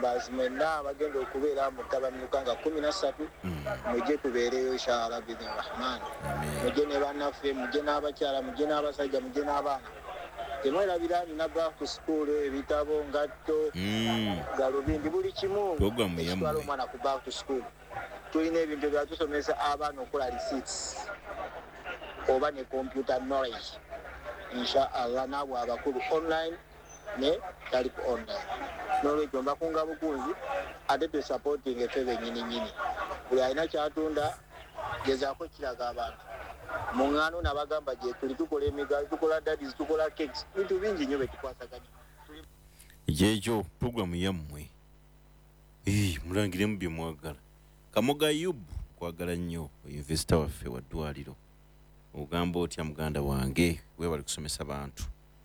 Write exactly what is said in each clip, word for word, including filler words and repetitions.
members mwenna bagenda okubeera mu Tabamiruka nga kumi na ssatu mujje tubeereyo inshallah bi rahman. Mujje ne bannaffe, mujje n'abakyala, mujje n'abasajja, mujje n'abaana. Temwerabira nina back to school, ebitabo, ngatto, galubindi, buli kimu ekitwala omwana ku back to school. Tulina ebintu byatusomesa abaana okola receipts oba ne computer knowledge. Inshallah nabo abakulu online ne tali ku online. N'olwekyo mbakunga bukunzi ate tu supporting efebe nyini nyini. Buli alina kyatunda gezaako kiraga abantu. Mungano nabagamba je tuli tukola emigazi, tukola daddies, tukola cakes, bintu bingi nnyo betukwasaganya. Jejo program yammwe eh mulangire mu bye mwagala. Kamoga Ayubu kwagala nnyo investor waffe wa ddwaliro. Ogamba otya muganda wange we bali kusomesa bantu.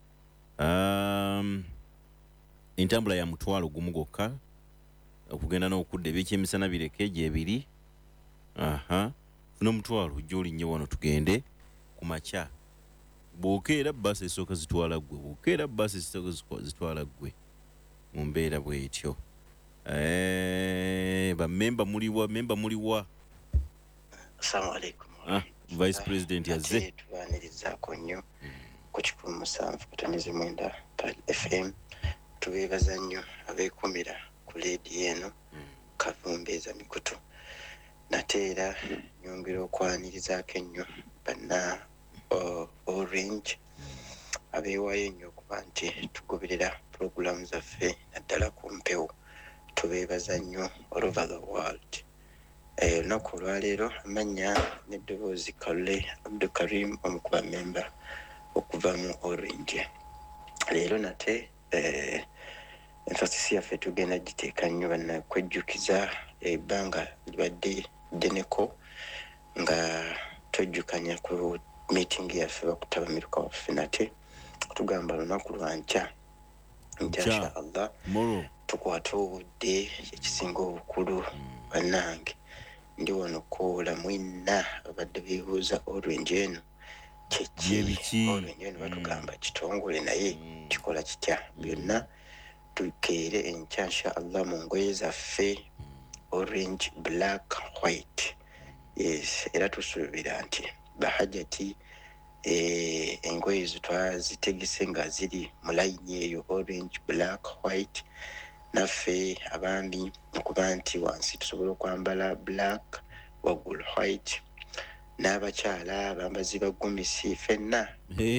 Um entambula ya mutwalo gumu gokka okugenda n'okudda ebyeky'emisana birekeje ebiri. Aha funa mutwalo joli nnyo wano tugende ku makya. Bwokeera basi esooka zitwala ggwe, bwokeera basi esooka zitwala ggwe mu mbeera bw'etyo. Eh ba member muliwa member muliwa. Assalamu alaikum. Ah Vice President yazze tubaniriza konyo ku kikumi musanvu kutanize mwenda Pal F M tubebaza nnyo abeekumira ku leedi eno kavumbeza mikutu nateera nyongera okwanirizaako ennyo banna Orange abeewaayo ennyo okuba nti tugoberera program zaffe naddala ku mpewo tubebaza nnyo all over the world. Eh olunaku olwaleero amanya n'eddoboozi Kalle Abdulkarim omukuba member okuva mu Orange. Leero nate eh emphasis yaffe tugenda giteeka nnyo banna kwejjukiza ebbanga libadde deneko nga twejjukanya ku meeting yaffe Tabamiruka waffe nate tugamba olunaku lwankya insha Allah tukwata obudde ekisinga obukulu bannange ndi wano koola mwinna abadde beebuuza Orange eno kyeki Orange eno batugamba kitongole naye kikola kitya byonna tukeere enkya insha Allah mu ngoye zaffe orange black white. Yes era tusuubira nti bahajati eh engoye zitwazitegese nga ziri mu line eyo orange black white naffe abambi okuba nti wansi tusobola okwambala black waggulu white n'abakyala bambazi bagumisi fenna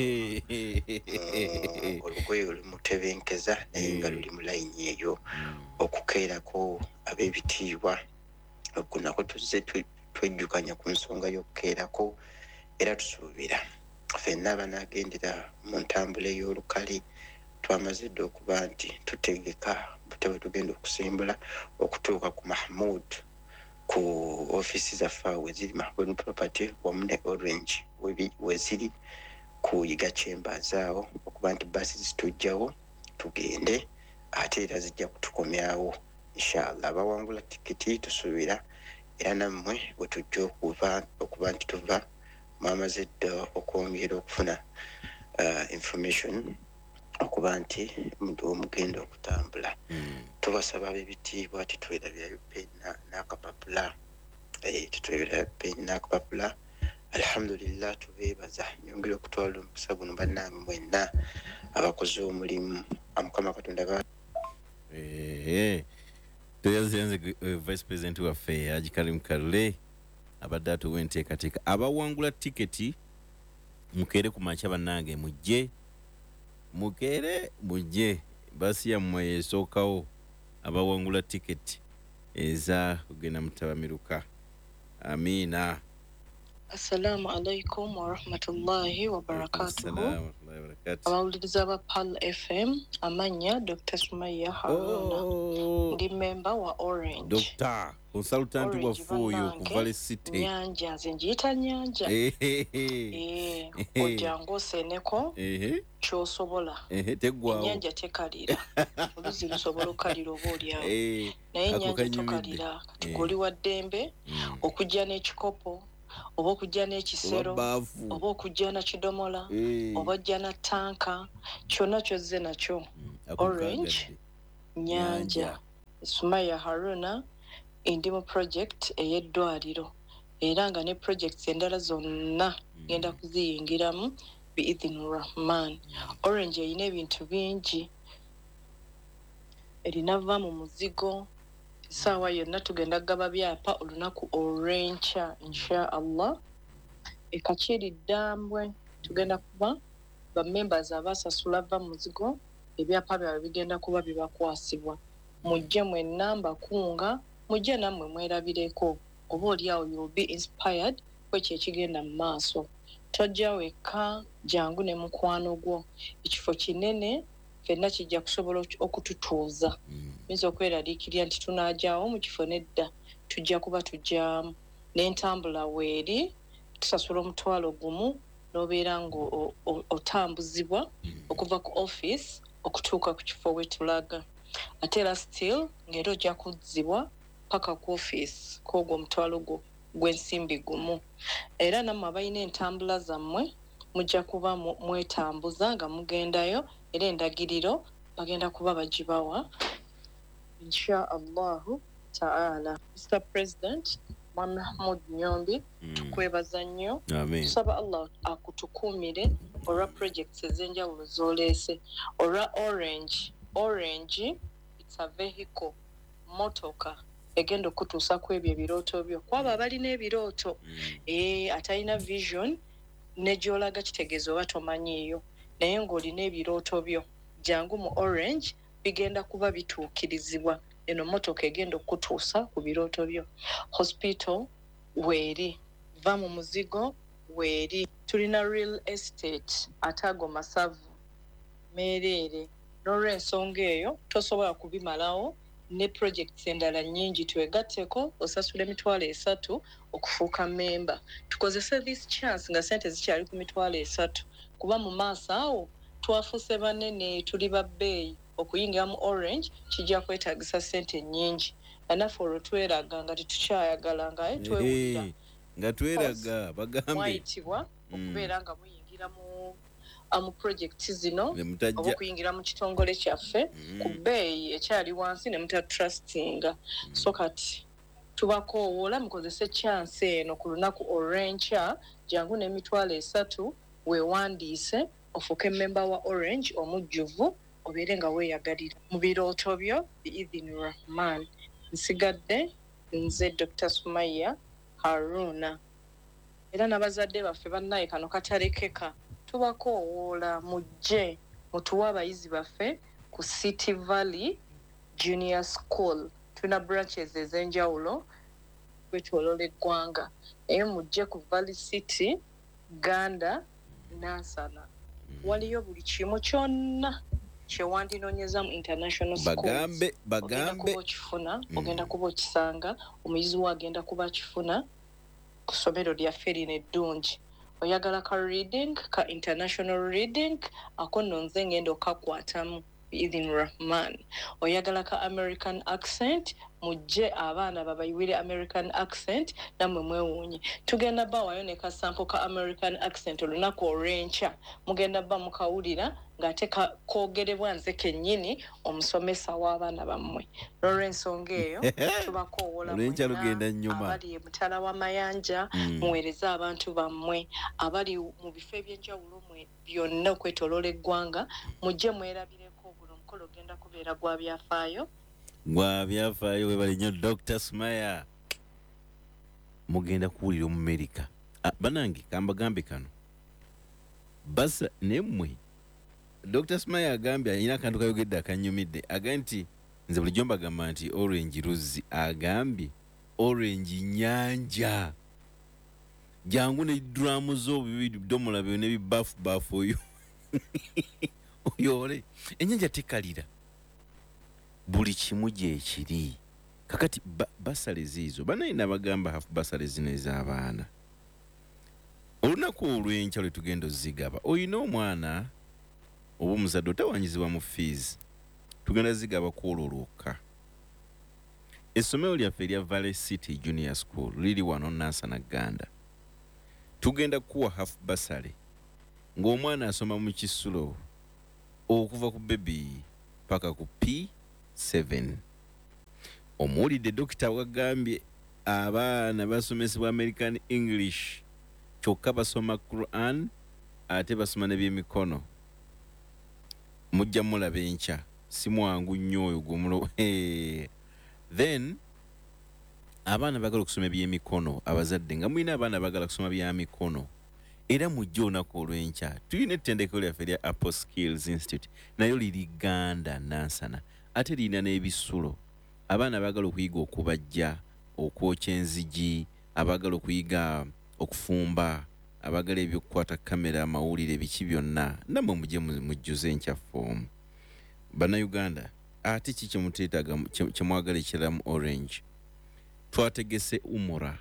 olugoye olumutebenkeza naye nga luli mu line eyo okukeerako ab'ebitiibwa okunako tuzze twejjukanya ku nsonga y'okukeerako era tusuubira fenna abanaagendera mu ntambula ey'olukale twamaze dde okuba nti tutegeka bwe tugenda okusimbula okutuuka ku Mahmoud ku office zaffe we ziri Mahmoud property wamu ne Orange we ziri ku Yiga Chambers awo okuba nti basi zitujjawo tugende ate era zijja kutukomyawo inshallah. Abawangula tiketi tusuubira era nammwe bwe tujja okuba okuba nti tuva mwamaze dda okwongera okufuna uh, information okuba nti mugenda okutambula. Tubasaba ab'ebitiibwa titwerabirayo pena n'akapapula titwerabirayo pena n'akapapula. Alhamdulillah tubeebaza nyongera okutwala omukisa guno bannange mwenna abakoze omulimu Mukama Katonda ba eh tuyazenze Vice President waffe Haji Karim Kalle abadde atuwa enteekateeka abawangula tiketi mukeere ku makya bannange mujje mukeere mujje basi yammwe esookawo abawangula tiketi eza kugenda mu Tabamiruka. Amina. Assalamu alaikum wa rahmatullahi wa barakatuhu. Abawuliriza ba Pal F M amanya Doctor Sumaya Haruna ndi member wa Orange. Doctor consultant wa Foyo ku Valley City. Nyanja nze njiyita Nyanja. Eh ojango seneko. Eh kyosobola. Eh tegwawo. Nyanja tekalira. Oluzi lusobola okalira oboolyawo. Eh naye nyanja tokalira. Kati wa ddembe okujja n'ekikopo oba okujja n'ekisero oba okujja na kidomola oba ojja na tanka kyonna kyozze nakyo Orange Nyanja Sumaya Haruna ndi mu project ey'eddwaliro era nga ne projects endala zonna ngenda kuziyingiramu biidhini rahman. Orange eyina ebintu bingi erinava mu muzigo saawa yonna tugenda gaba byapa olunaku olw'enkya insha Allah. Ekakiri ddambwe tugenda kuba ba members abasasula va muzigo ebyapa byabwe bigenda kuba bibakwasibwa. Mujje mwenna mbakunga, mujje nammwe mwerabireko oba oli awo you'll be inspired kwekyo ekigenda mu maaso. Tojja wekka, jangu ne mukwano gwo. Ekifo kinene fenna kijja kusobola okututuuza. Yinza okweraliikirira nti tunaajawo mu kifo nedda, tujja kuba tujjaamu n'entambula weeri tusasula omutwalo gumu n'obeera ng'otambuzibwa okuva ku office okutuuka ku kifo wetulaga. Ate era still ng'era ojja kuzzibwa paka ku office kw'ogwo omutwalo gwo gw'ensimbi gumu. Era nammwe abalina entambula zammwe mujja kuba mwetambuza nga mugendayo era endagiriro bagenda kuba bagibawa insha Allahu ta'ala. Mister President Mahmoud Nyombi mm. tukwebaza nnyo. Tusaba Allah akutukuumire olwa projects ez'enjawulo z'oleese olwa Orange. Orange it's a vehicle, motoka egenda okutuusa ku ebyo ebirooto byo. Kwaba abalina ebirooto mm. eh atalina vision ne gy'olaga kitegeeza oba tomanyiiyo naye ng'olina ebirooto byo jangu mu Orange bigenda kuba bituukirizibwa. Eno motoka egenda okutuusa ku birooto byo. Hospital weeri, va mu muzigo weeri. Tulina real estate Atago Masavu Meerere. N'olw'ensonga eyo tosobola kubimalawo ne projects endala nnyingi twegatteko osasula emitwalo esatu okufuuka memba. Tukozese this chance nga sente zikyali ku mitwalo esatu kuba mu maaso awo twafuuse banene tuli ba bbeeyi. Okuyingira mu Orange kijja kwetaagisa sente nnyingi. Anafu olwo tweraga nga tetukyayagala nga aye twewulira nga tweraga bagambe mwayitibwa okubeera nga muyingira mu mu project zino oba okuyingira mu kitongole kyaffe ku bbeeyi ekyali wansi ne mutatrustinga. So kati tubakoowoola mukozese chance eno ku lunaku olw'enkya jangu n'emitwalo esatu weewandiise ofuuke member wa Orange omujjuvu obeere nga weeyagalira mu birooto byo biidhini rahman. Nsigadde nze Doctor Sumaya Haruna era n'abazadde baffe bannaye kano katalekeka tubakoowoola mujje mutuwe abayizi baffe ku City Valley Junior School. Tuna branches ez'enjawulo kwetooloola eggwanga naye mujje ku Valley City, Ganda, Nansana. Waliyo buli kimu kyonna kyewandinoonyeza mu international schools. Bagambe bagambe ogenda kuba okifuna mm. ogenda kuba okisanga omuyizi wo agenda kuba akifuna ku ssomero lyaffe lino eddungi. Oyagala ka reading ka international reading ako nno nze ngenda okakwatamu biidhini rahman. Oyagala ka American accent mujje abaana babayiwire American accent nammwe mwewuunye. Tugenda bawayo ne ka sample ka American accent olunaku olw'enkya mugenda ba mukawulira ng'ate koogerebwa nze kennyini omusomesa w'abaana bammwe. N'olw'ensonga eyo tubakoowoola mwenna abali e Mutala w'Amayanja mm. muweereze abantu bammwe abali mu bifo eby'enjawulo mwe byonna okwetooloola eggwanga mujje mwerabireko buli omukolo ogenda kubeera gwa byafaayo. Gwa byafaayo webali nnyo Doctor Sumaya mugenda kuwulira mu America. Ah, banange kambagambe kano basa nemmwe Doctor Sumaya agambye alina akantu kayogedde akanyumidde agambye nti nze bulijjo mbagamba nti Orange Ruzzi agambye Orange nyanja jangu ne dramu zo bibiri domola byo ne bibafu bafu oyo oyole ennyanja tekalira buli kimu gye kiri kakati ba, basale ziizo banayina bagamba hafu basale zino ez'abaana olunaku olw'enkya lwe tugenda ozigaba oyina omwana oba omuzadde otawanyizibwa mu fees tugenda zigaba kwololooka. Essomero lyaffe erya Valley City Junior School liri wano Nansana Ganda. Tugenda kuwa half basale ng'omwana asoma mu kisulo okuva ku baby paka ku P seven. Omuwulidde dokita wagambye abaana basomesebwa American English kyokka basoma Quran ate basoma n'ebyemikono. Mujja mulaba enkya si mwangu nnyo oyo gumulo. Then abaana bagala okusoma ebyemikono, abazadde nga mulina abaana bagala kusoma bya mikono, era mujja olunaku olw'enkya tulina ettendekero lyaffe lya Apple Skills Institute nayo liri Ganda Nansana ate lirina n'ebisulo. Abaana bagala okuyiga okubajja, okwokya enzigi, abagala okuyiga okufumba, abagala ebyokukwata kamera, amawulire, biki byonna, nammwe mujje mujjuze enkya foomu. Bannayuganda, ate ki kye muteetaaga kye mwagala ekirala mu Orange? Twategese umura.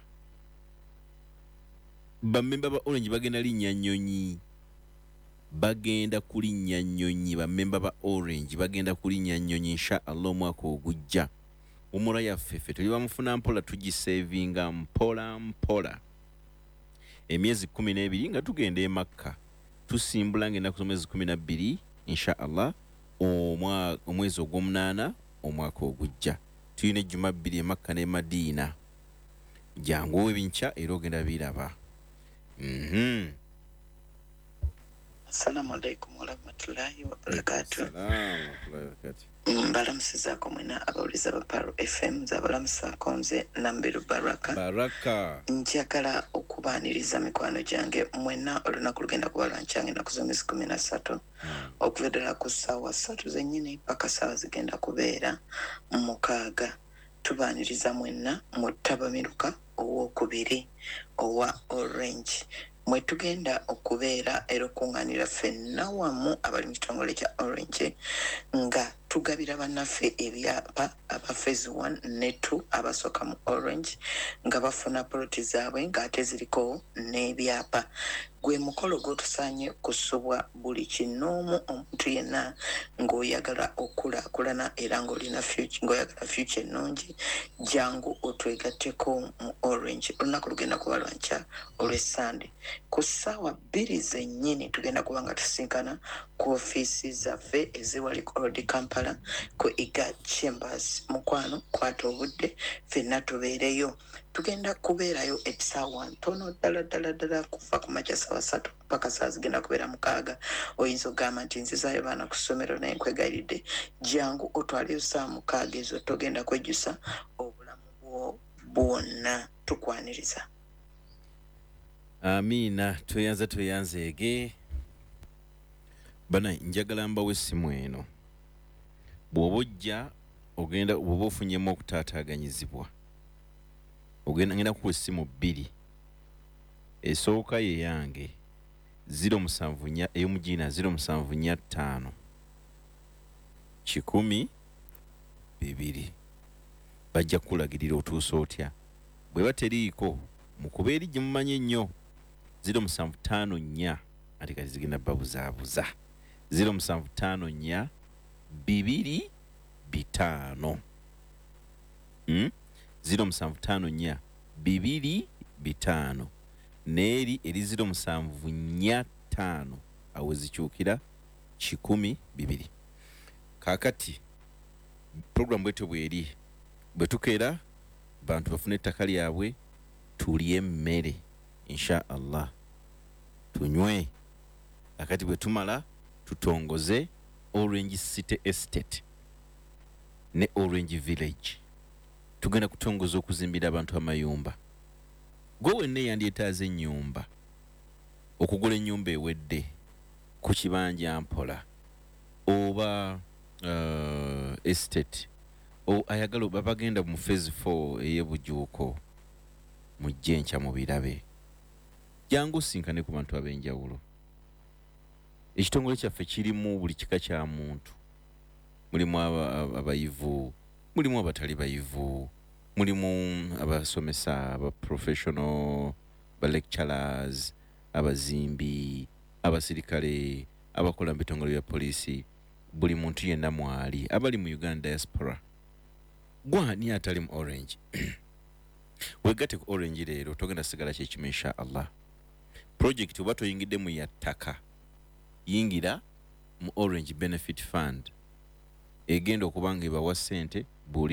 Bammemba ba Orange bagenda linnya nnyonyi. Bagenda kulinnya nnyonyi. Bammemba ba Orange bagenda kulinnya nnyonyi insha Allah omwaka ogujja. Umura yaffe ffe tuli bamufuna mpola tugisevinga mpola mpola. Emyezi kumi n'ebiri nga tugenda e Makka. Tusimbula ngenda kusoma emyezi kumi na bbiri insha Allah omwezi ogw'omunaana omwaka ogujja. Tuyina ejjuma bbiri e Makka ne Madiina. Jangu ebinkya era ogenda biraba. Mhm. Assalamu alaikum warahmatullahi wabarakatuh. Assalamu alaikum wabarakatuh. Mbalamusizaako mwena abawuliza ba Paro F M nzabalamusaako nze Nambiru Baraka. Baraka. Njagala okubaaniriza mikwano gyange mwena olunaku lugenda kuba lwankyange ennaku z'omwezi kumi na ssatu okuva ddala ku ssaawa ssatu zennyini paka ssaawa zigenda kubeera mukaaga. Tubaaniriza mwenna mu ttabamiruka ow'okubiri owa Orange. Mwe tugenda okubeera era okuŋŋaanira ffenna wamu abali mu kitongole kya Orange nga tugabira bannaffe ebyapa aba phase one ne two abasooka mu Orange nga bafuna poloti zaabwe ng'ate ziriko n'ebyapa. Gwe mukolo gw'otusaanye kusubwa buli kinoomu omuntu yenna ng'oyagala okulaakulana era ng'olina ng'oyagala future ennungi, jangu otwegatteko mu Orange. Olunaku lugenda kuba lwankya olw'Essande. Ku ssaawa bbiri zennyini tugenda kuba nga tusinkana ku ofiisi zaffe eziwali Road Kampala ku Iga Chambers. Mukwano kwata obudde ffenna tubeereyo. Tugenda kubeerayo essaawa ntono ddala ddala ddala kuva ku makya ssaawa ssatu paka ssaawa zigenda kubeera mukaaga. Oyinza okugamba nti nzizaayo baana ku ssomero naye nkwegayiridde jangu otwaleyo ssaawa mukaaga ezo togenda kwejjusa obulamu bwo bwonna. Tukwaniriza. Amina. Tweyanza tweyanzeege. Bana njagala mbawe essimu eno. Bw'oba ojja ogenda bw'oba ofunyemu okutaataaganyizibwa ogenda ngenda kuwa essimu bbiri. Esooka ye yange zero musanvu nnya ey'omugiina zero musanvu nnya ttaano kikumi bibiri. Bajja kulagirira otuusa otya. Bwe bateriiko mukuba eri gye mumanyi ennyo zero musanvu ttaano nnya ate kati zigenda babuzaabuza zero musanvu ttaano nnya bibiri bitaano. Hmm? zero musanvu ttaano nnya bibiri bitaano n'eri eri zero musanvu nnya ttaano awo zikyukira kikumi bibiri. Kaakati program bwetyo bweri bwe tukeera bantu bafune ettaka lyabwe tulye emmere insha Allah tunywe. Akati bwe tumala tutongoze Orange City Estate ne Orange Village. Tugenda kutongoza okuzimbira abantu amayumba. Gwe wenna yandyetaaza ennyumba okugula ennyumba ewedde ku kibanja mpola oba uh, estate o ayagala babagenda mu phase four ey'ebujuuko mujje nkya mu birabe. Jangu sinkane ku bantu ab'enjawulo. Ekitongole kyaffe kirimu buli kika kya muntu. Mulimu abayivu, mulimu abatali bayivu, mulimu abasomesa, aba professional, ba lecturers, abazimbi, abasirikale, abakola mu bitongole bya poliisi. Buli muntu yenna mwali abali mu Uganda diaspora. Gwani atali mu Orange. Wegatte ku Orange leero togenda sigala kyekimu insha Allah. Project oba toyingidde mu yattaka yingira mu Orange Benefit Fund egenda okubanga ebawa ssente buli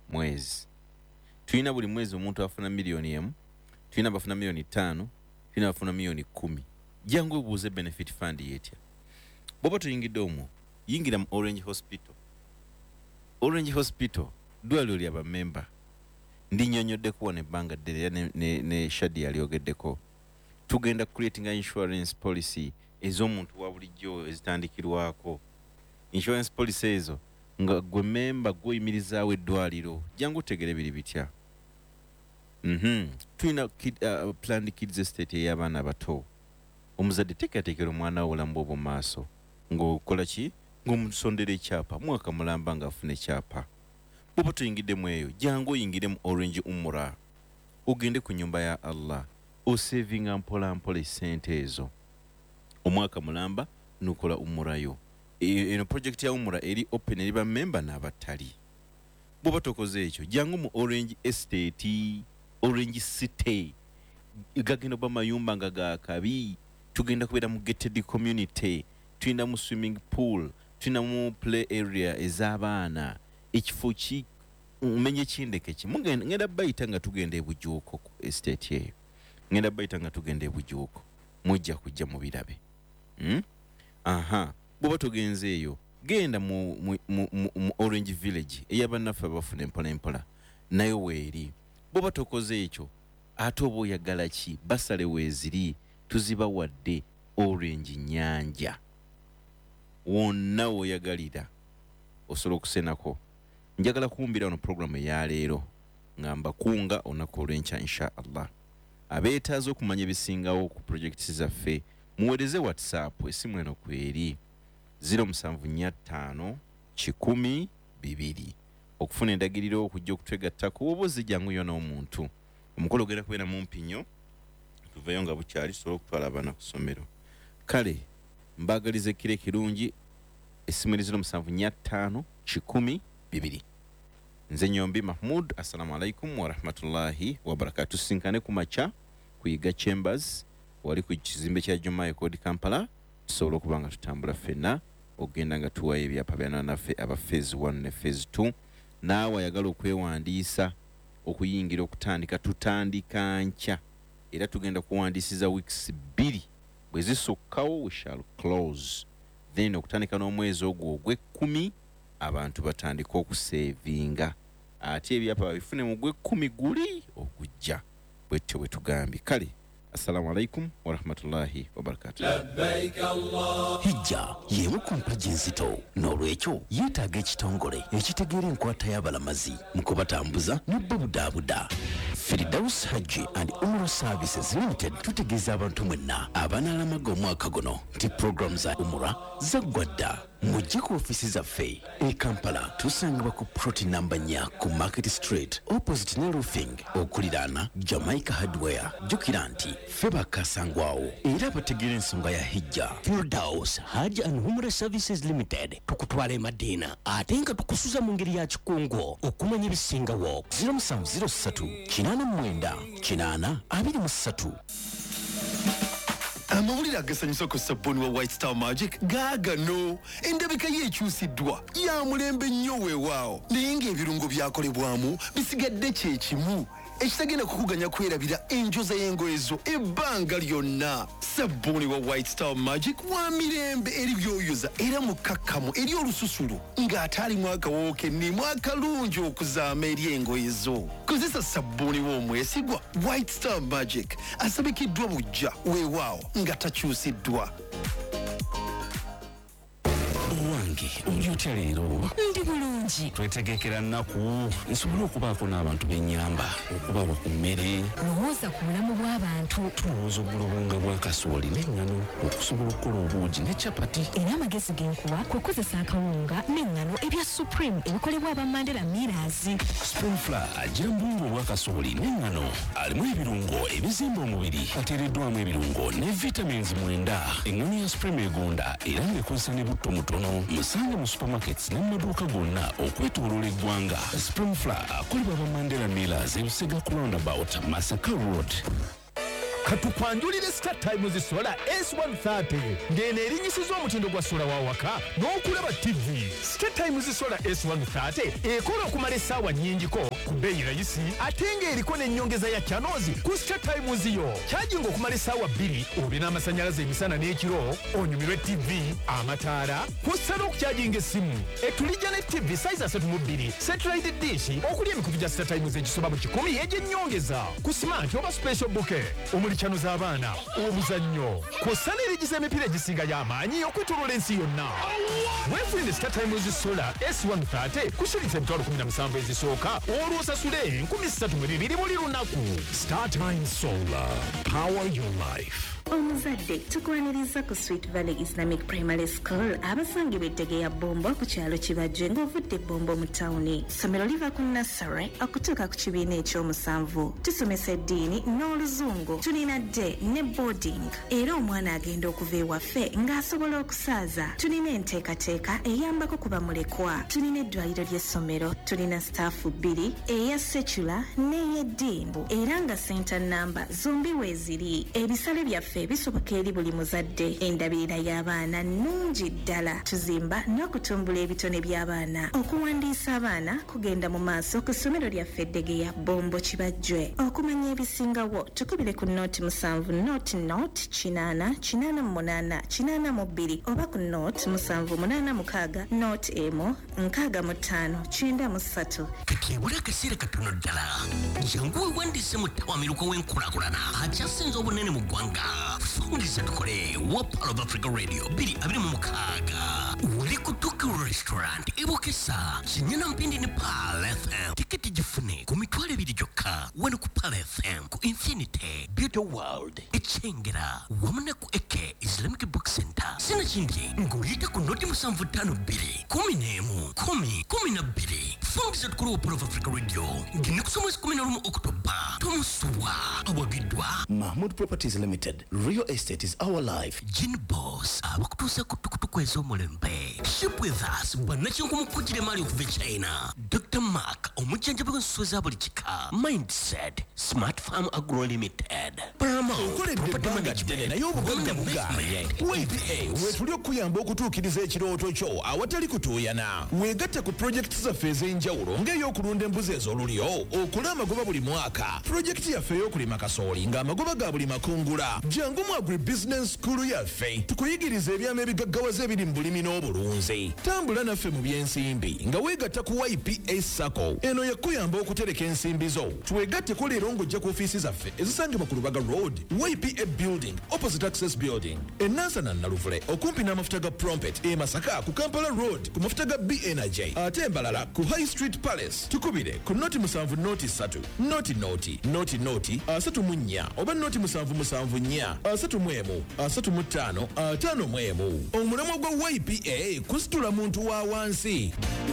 mwezi. Tulina buli mwezi omuntu afuna milioni emu, tulina bafuna milioni tano, tulina bafuna milioni kumi. Jangu obuuze benefit fund yetya. Boba tuyingidde omwo, yingira mu Orange Hospital. Orange Hospital dwaliro lya bamemba. Ndinyonyodde kuwona ebbanga ddere ne, ne, ne Shadi yalyogeddeko. Tugenda creating insurance policy ez'omuntu wa bulijjo ezitandikirwako. Insurance policy ezo nga gwe memba gw'oyimirizaawo eddwaliro jangu tegere biri bitya. Mhm. Tulina kid, uh, planned kids estate ey'abaana abato. Omuzadde teekateekera omwana wo obulamu bwo maaso ng'okola ki ng'omusondera ekyapa mwaka mulamba ng'afuna ekyapa. Bw'oba toyingiddemu eyo jangu oyingire mu Orange Umrah ogende ku nnyumba ya Allah osavinga mpola mpola essente ezo omwaka mulamba nukola umura yo. Eno project ya umura eri open eri bamemba n'abatali. Bw'oba tokoze ekyo jangu mu Orange Estate, Orange City gagenda ba mayumba nga ga kabi. Tugenda kubeera mu gated community, tulina mu swimming pool, tulina mu play area ez'abaana. Ekifo ki umenye kindeke ki ngenda bayita nga tugenda ebujuuko ku estate eyo. Ngenda bayita nga tugenda ebujuuko mujja kujja mu birabe. Hmm? Aha, bw'oba togenze eyo genda mu, mu, mu, mu, mu Orange Village ey'abannaffe abafuna empola empola nayo weeri. Bw'oba tokoze ekyo ate oba oyagala ki basale weeziri tuziba wadde Orange Nyanja wonna woyagalira osobola okusenako. Njagala kuwumbira ono programu ya leero ngamba kunga onako olw'enkya insha Allah. Abeetaaze okumanya ebisingawo ku projekiti zaffe muweereze WhatsApp essimu eno kweri zero seven four five kikumi bibiri okufuna endagiriro okujja okutwegattako oba ozijjangu yo n'omuntu. Omukolo ogenda kubeera mu mpinyo tuveeyo nga bukyali tusobola okutwala abaana ku ssomero. Kale mbaagaliza ekire kirungi essimu zero seven four five kikumi bibiri. Nze Nyombi Mahmud, assalamu alaikum wa rahmatullahi wa barakatuh. Tusinkane ku macha kuyiga Chambers wali ku kizimbe kya Jumaye Code Kampala tusobola okubanga tutambula ffenna ogenda nga tuwayo ebyapa byana naffe aba phase one ne phase two. Naawe ayagala okwewandiisa okuyingira okutandika tutandika nkya era tugenda kuwandiisiza weeks bbiri bwe zisukkawo we shall close. Then okutandika n'omwezi ogwo ogw'ekkumi abantu batandika okusevinga ate ebyapa babifune mu gw'ekkumi guli okujja bwetyo bwe tugambye. Kale assalamu alaikum wa rahmatullahi wa barakatuh. Hijja yemu ku mpagi enzito n'olwekyo yeetaaga ekitongole ekitegeera enkwata y'abalamazi mu kubatambuza ne babudaabuda. Firdaus Hajji and Umrah Services Limited tutegeeza abantu mwenna abanaalamaga omwaka guno nti program za Umrah zaggwadda. Mujje ku ofisi zaffe e Kampala tusangibwa ku plot number nya ku Market Street opposite ne roofing okuliraana Jamaica Hardware. Jukira nti ffe bakasangwawo era bategeera ensonga ya hijja. Firdaus Hajji and Umrah Services Limited tukutwala e Madina ate nga tukusuza mu ngeri ya kikungo okumanya ebisingawo. Zero seven zero three kinana mwenda kinana abiri mu ssatu. Amawulire agasanyusa ku sabbuuni wa White Star Magic gaagano endabika ye ekyusiddwa ya mulembe nnyo weewaawo naye ng'ebirungo byakolebwamu bisigadde kye kimu ekitagenda kukuganya kwerabira enjoza y'engoye zo ebbanga lyonna. Sabbuuni wa White Star Magic wa mirembe eri byoyoza era mukakkamu eri olususulu ng'ate alimu akawowo kennimu akalungi okuzaama eri engoye zo. Kozesa sabbuuni w'omwesigwa White Star Magic asabikiddwa bujja weewaawo nga takyusiddwa. Owange oli otya leero? Ndi bulungi. Twetegekera nnaku nsobola okubaako n'abantu bennyamba okubawa ku mmere. Lowooza ku bulamu bw'abantu. Tulowooza obulobonga bwa kasooli n'enngano okusobola okukola obuugi ne capati. Era amagezi genkuwa kukozesa akawunga n'enngano ebya Supreme ebikolebwa aba Mandela Millers. Spring Flour agira mbungu obwa kasooli n'enngano alimu ebirungo ebizimba omubiri ateereddwamu ebirungo ne vitamins mwenda. Enngano ya Supreme egunda era ng'ekozesa ne butto mutono. Musange mu supermarkets n'amaduuka gonna okwetooloola eggwanga. Spring Flour akolebwa aba Mandela Millers ebisega ku roundabout Masaka Road. katukwanjulire Star Times Solar S one thirty ngene erinyisiza omutindo gwa sola wa waka n'okulaba T V. Star Times Solar S one thirty ekola okumala essaawa nnyingiko ku bbeeyi rayisi ate ng'eriko n'ennyongeza ya channels ku Star Times yo. Charging okumala essaawa bbiri obe n'amasannyalaze emisana n'ekiro onyumirwe T V, amataala, kw'ossa n'okucharginga essimu. Etulijja ne T V size asatu mu bbiri, satellite dish okuli emikutu gya Star Times egisoba mu kikumi egy'ennyongeza ku smart oba special bouquet omuli channel z'abaana, obuzannyo, kw'ossa n'erigiza emipiira egisinga y'amaanyi okwetooloola ensi yonna. Weefunire Star Times Solar S one thirty kusiritsa emitwalo kumi na musanvu ezisooka olw'osasule enkumi ssatu mu bibiri buli lunaku. Star Times Solar, power your life. Omuzadde tukwaniriza ku Sweet Valley Islamic Primary School abasangibwa Eddegeya Bombo ku kyalo Kibajje ng'ovudde Bombo mu tawuni. Ssomero liva ku nursery okutuuka ku kibiina eky'omusanvu. Tusomesa eddiini n'oluzungu. Tulina day ne boarding era omwana agenda okuva ewaffe ng'asobola okusaaza. Tulina enteekateeka eyambako kuba mulekwa. Tulina eddwaliro ly'essomero. Tulina staafu bbiri eya secular n'ey'eddimbu era nga center number zombi weeziri. Ebisale byaffe ebisoboka eri buli muzadde. Endabirira y'abaana nnungi ddala. Tuzimba n'okutumbula ebitone by'abaana. Okuwandiisa abaana kugenda mu maaso ku ssomero lyaffe Eddegeya Bombo Kibajje. Okumanya ebisingawo tukubire ku nooti musanvu nooti nooti kinaana kinaana mu munaana kinaana mu bbiri oba ku nooti musanvu munaana mukaaga nooti emu nkaaga mu ttaano kyenda mu ssatu. Kati ebula akaseera katono ddala jangu weewandiise mu ttawamiruka w'enkulaakulana akyasinze obunene mu ggwanga. Fungisa tukole wa Pearl of Africa Radio biri abiri mu mukaaga. Wali ku Tuku Restaurant ebokesa kinyana mpindi ne Pearl F M. Tiketi gifune ku mitwalo ebiri gyokka wano ku Pearl F M ku Infinity Beauty World Echengera wamu ne ku Eke Islamic Book Center. Sina kindi ng'oyita ku noti musanvu ttaano bbiri kumi n'emu kumi kumi na bbiri. Fungisa tukole wa Pearl of Africa Radio ngene kusoma mwezi kumi na lumu Oktoba. Tomusuwa awagiddwa Mahmood Properties Limited. Real estate is our life. Gin Boss abakutuusa ku tukutuku ez'omulembe. Ship with us bwannakinku mukujjira emali okuva e China. Doctor Mark omujjanjabi w'ensuso eza buli kika. Mindset Smart Farm Agro Limited. Paramount Property Management naye obugagga bugaanye. Y P A weetuli okuyamba okutuukiriza ekirooto kyo awatali kutuuyana. Weegatte ku projekiti zaffe ez'enjawulo ng'ey'okulunda embuzi ez'olulyo okula amagoba buli mwaka. Projekiti yaffe ey'okulima kasooli ng'amagoba ga buli makungula. Jangu mu Agribusiness School yaffe tukuyigiriza ebyama ebigaggawaza ebiri mu bulimi n'obulunzi. Tambula naffe mu by'ensimbi nga weegatta ku Y P A Sacco. Eno yakuyamba okutereka ensimbi zo. Twegatte ko leero ng'ojja ku ofiisi zaffe ezisangibwa ku Lubaga Road, Y P A Building, opposite Access Building. Enansana Naluvule okumpi n'amafuta ga Prompet e Masaka ku Kampala Road ku mafuta ga B Energy. Ate embalala ku High Street Palace. Tukubire ku noti musanvu noti ssatu noti noti noti noti asatu mu nnya oba noti musanvu musanvu nnya asatu mu emu asatu mu ttaano ataano mu emu. Omulamwa gwa Y P A kusitula muntu wa wansi.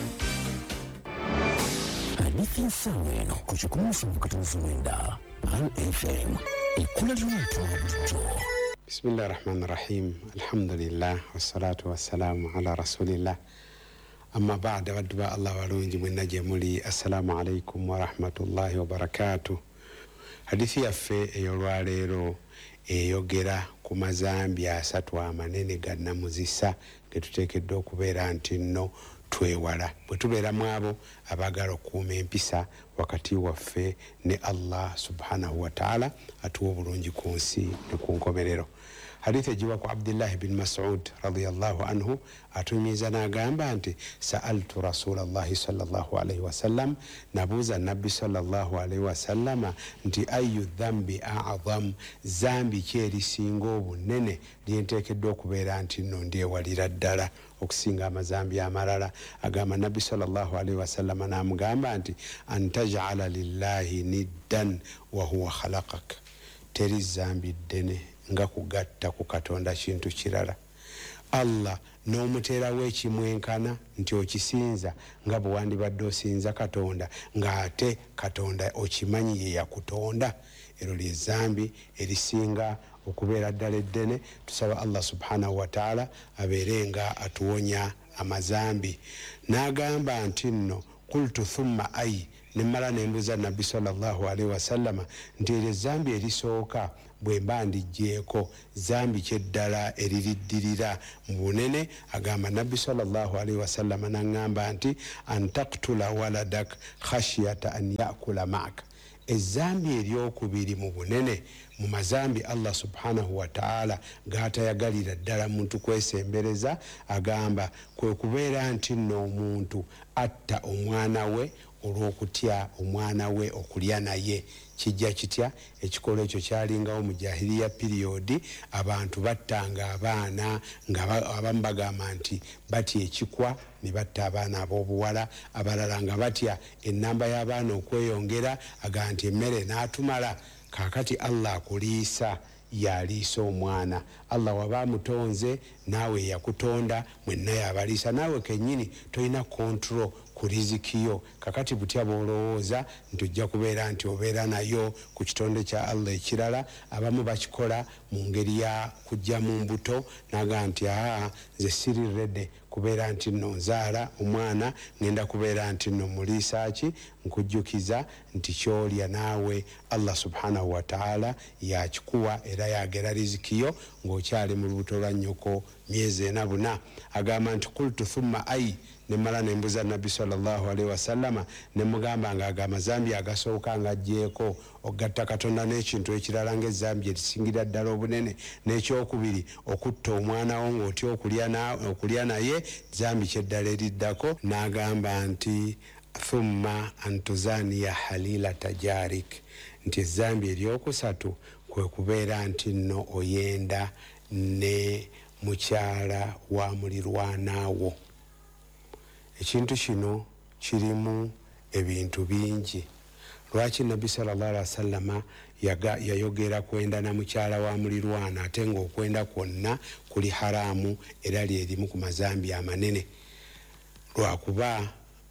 Hadithi nsawo eno ku kikumi musanvu katono mwenda Pearl F M ekkula ly'omuntu bulijjo. Bismillah ar-Rahman ar-Rahim. Alhamdulillah wassalatu wassalamu ala rasulillah. Amma ba'da wadduba Allah walungi mwenna gye muli. Assalamu alaikum wa rahmatullahi wa barakatuh. Hadithi yaffe ey'olwaleero eyogera ku mazambi asatu amanene ga namuzisa ge tuteekeddwa okubeera nti nno twewala bwe tubeeramu abo abaagala okukuuma empisa wakati waffe ne Allah subhanahu wa ta'ala atuwa obulungi ku nsi ne ku nkomerero. Hadithi ejiwa ku Abdullah bin Mas'ud radiyallahu anhu atunyiriza n'agamba nti sa'altu Rasulallahi sallallahu alayhi wasallam, nabuuza nabbi sallallahu alayhi wasallama nti ayu dhambi a'zam, zambi ki erisinga obunene lyenteekeddwa okubeera nti nno ndyewalira ddala okusinga amazambi amalala. Agamba nabbi sallallahu alayhi wasallama n'amugamba nti antaj'ala lillahi niddan wa huwa khalaqak, teri zambi ddene nga kugatta ku Katonda kintu kirala. Allah n'omuteerawo ekimwenkana nti okisinza nga bwe wandibadde osinza Katonda ng'ate Katonda okimanyi ye yakutonda. Ero lye zambi erisinga okubeera ddala eddene. Tusaba Allah subhanahu wa ta'ala abeere nga atuwonya amazambi. N'agamba nti nno qultu thumma ay, nemmala nembuza nabbi sallallahu alaihi wasallama nti eryo zambi erisooka bwe mba ndigyeko zambi kyeddala eririddirira mu bunene. Agamba nabbi sallallahu alaihi wasallama naŋŋamba nti antaktula waladak khashiyata an yakula maaka. Ezambi eryokubiri mu bunene mu mazambi Allah subhanahu wa ta'ala gatayagalira ddala muntu kwesembereza, agamba kwe kubeera nti nno omuntu atta omwana we olw'okutya omwana we okulya naye. Kijja kitya? Ekikolo ekyo kyalingawo mu jahiliya periodi, abantu battanga abaana nga abamu bagamba nti batya ekikwa ne batta abaana ab'obuwala, abalala nga batya ennamba y'abaana okweyongera, agamba nti emmere n'atumala. Kaakati Allah akuliisa yaliisa omwana. Allah waba mutonze naawe yakutonda mwenna yabaliisa, naawe kennyini tolina control ku rizikiyo. Kakati butya bwolowooza nti ojja kubeera nti obeera nayo ku kitonde kya Allah ekirala. Abamu bakikola mu ngeri ya kujja mu mbuto, naga nti aa nze siriredde kubeera nti nno nzaala omwana, ngenda kubeera nti nno muliisa ki, nkujjukiza nti kyolya naawe Allah subhanahu wa ta'ala yakikuwa era yagera rizikiyo ng'okyali mu lubuto lwa nnyoko myezi ena buna. Agamba nti qultu thumma ai, nemala nembuza nabbi sallallahu alaihi wasallama nemugamba nga aga amazambi agasooka ng'agyeko ogatta Katonda n'ekintu ekirala ng'ezambi erisingira ddala obunene, n'ekyokubiri okutta omwana wo ng'otya okulya naye, zambi kyeddala eriddako. N'agamba nti thumma antuzaniya halila tajarik, nti ezambi eryokusatu kwe kubeera nti nno oyenda ne mukyala wa mulirwanaawo. Ekintu kino kirimu ebintu bingi. Lwaki nabbi sallallahu alaihi wasallama yayogera kwenda na mukyala wa mulirwana ate ng'okwenda kwonna kuli haramu era lyerimu ku mazambi amanene? Lwakuba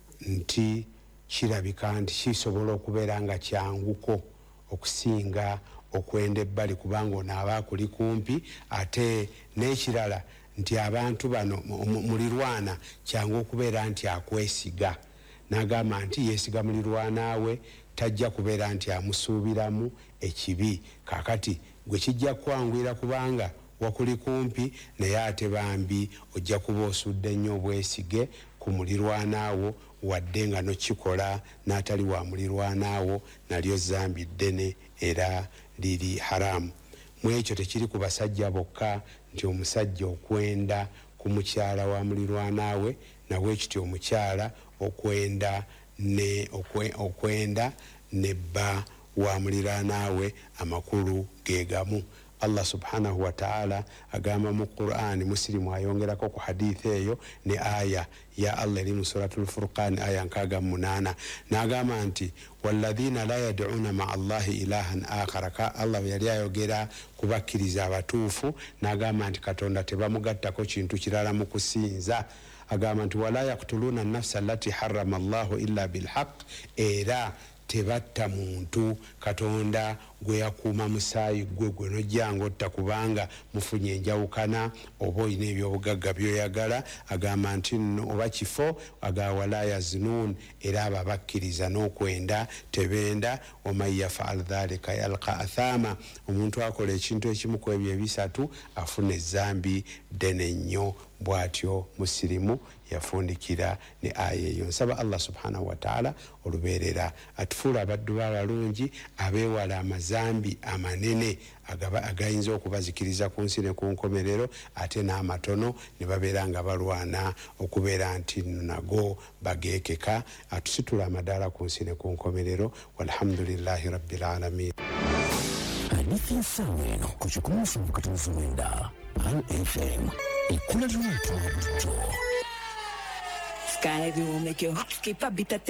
nti kirabika nti kisobola okubeera nga kyanguko okusinga okwenda ebbali kubanga onaaba kuli kumpi, ate n'ekirala nti abantu bano mulirwana kyangu okubeera nti akwesiga. N'agamba nti yeesiga mulirwana we, tajja kubeera nti amusuubiramu ekibi. Kaakati gwe kijja kwangwira kubanga wakuli kumpi, naye ate bambi ojja kuba osudde nnyo obwesige ku mulirwanaawo, wadde nga nokikola n'atali wa mulirwanaawo, nalyo zambi ddene era liri haramu. Mu ekyo tekiri ku basajja bokka nti omusajja okwenda ku mukyala wa mulirwanaawe, nawe ekityo omukyala okwenda ne okwenda nebba wa mulirwanaawe, amakulu gegamu. Allah subhanahu wa ta'ala agamba mu Qur'an, Muslimu ayongerako ku hadithi eyo ne aya ya Allah eri mu suratul Furqan aya nkaga munana, n'agamba nti walladhina la yad'una ma'a Allahi ilahan akhara. Ka Allah yali ayogera kubakkiriza abatuufu, n'agamba nti Katonda tebamugattako kintu kirala mu kusinza. Agamba nti wala yaqtuluna an-nafsa allati harrama Allahu illa bilhaq, era tebatta muntu Katonda gwe yakuuma musaayi gwe gwe nojjanga otta kubanga mufunye enjawukana oba olina ebyobugagga byoyagala. Agamba nti oba kifo, aga wala yazinun, era abo abakkiriza n'okwenda tebenda. Waman yafaal dhalika yalqa athama, omuntu akola ekintu ekimu ku ebyo ebisatu afuna ezambi ddene nnyo. Bw'atyo musirimu yafundikira ne aya eyo. Nsaba Allah subhanahu wa ta'ala olubeerera atufuula abaddu b'abalungi abeewala amazambi amanene agayinza okubazikiriza ku nsi ne ku nkomerero, ate n'amatono ne babeera nga balwana okubeera nti nago bageekeka. Atusitula amadaala ku nsi ne ku nkomerero. Walhamdulillahi rabbil alamin. Hadithi ya sawa eno ku kikumi musanvu katonozo mwenda Pal F M ekula ly'omuntu bulijjo. Sky will make your heart skip a bit at